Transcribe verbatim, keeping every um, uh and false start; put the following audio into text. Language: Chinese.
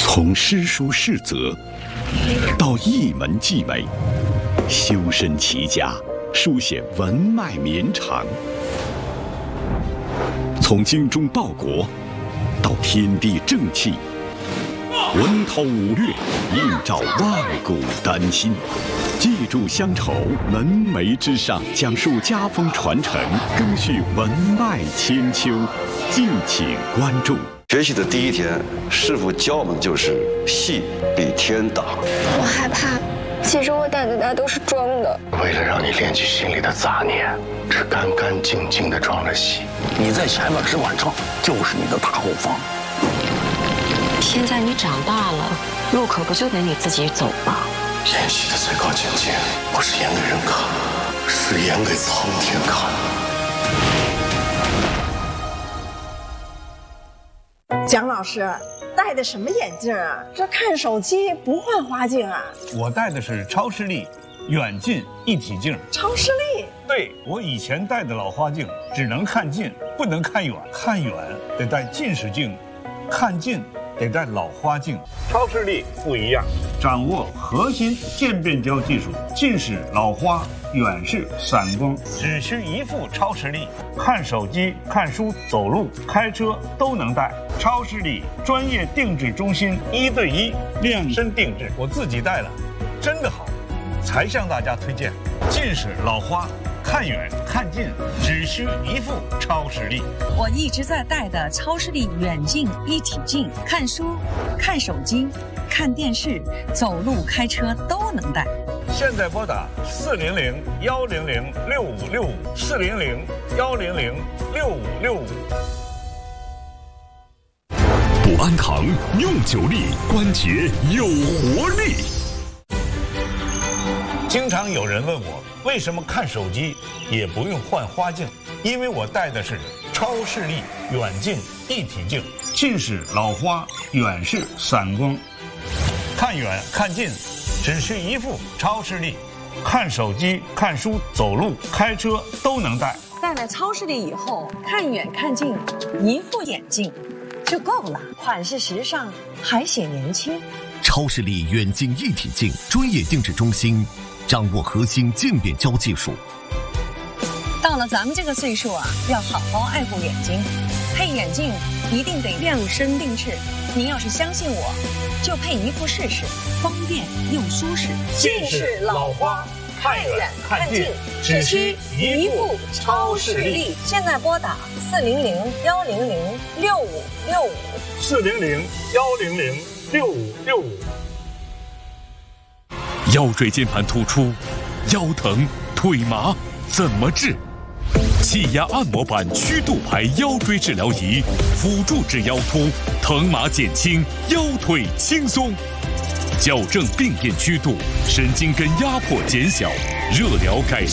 从诗书士则到一门技美，修身齐家，书写文脉绵长；从精忠报国到天地正气，文韬武略，映照万古丹心。记住乡愁，门楣之上，讲述家风传承，更续文脉千秋。敬请关注。 学习的第一天，师傅教我们就是戏比天大。 我害怕，其实我胆子大都是装的。 为了让你练起心里的杂念，只干干净净的装了戏。 你在前面只管唱，就是你的大后方。 现在你长大了，路可不就得你自己走吗？ 演戏的最高境界，不是演给人看，是演给苍天看。 蒋老师戴的什么眼镜啊？这看手机不换花镜啊？ 我戴的是超视力远近一体镜。 超视力？ 对，我以前戴的老花镜只能看近，不能看远。看远得戴近视镜，看近得戴老花镜。超视力不一样，掌握核心渐变焦技术，近视、老花、远视、散光，只需一副超视力，看手机、看书、走路、开车都能戴。超视力专业定制中心，一对一量身定制，我自己戴了，真的好，才向大家推荐。近视、老花，看远看近，只需一副超视力。 我一直在戴的超视力远近一体镜，看书、看手机、看电视、走路、开车都能戴。 现在拨打四零零幺零零六五六五，四零零幺零零六五六五。 补安堂用久力，关节有活力。 经常有人问我，为什么看手机也不用换花镜？因为我戴的是超视力远近一体镜，近视、老花、远视、散光，看远看近只需一副超视力，看手机、看书、走路、开车都能戴。 戴了超视力以后，看远看近，一副眼镜就够了，款式时尚，还显年轻。 超视力远近一体镜专业定制中心，掌握核心渐变焦技术。 到了咱们这个岁数啊，要好好爱护眼睛，配眼镜一定得量身定制。您要是相信我，就配一副试试，方便又舒适。 近视、老花，看远看近，只需一副超视力。 现在拨打四零零幺零零六五六五， 四零零幺零零六五六五。 腰椎间盘突出、腰疼、腿麻怎么治？气压按摩板曲度牌腰椎治疗仪，辅助治腰突，疼麻减轻，腰腿轻松，矫正病变曲度，神经根压迫减小，热疗改善。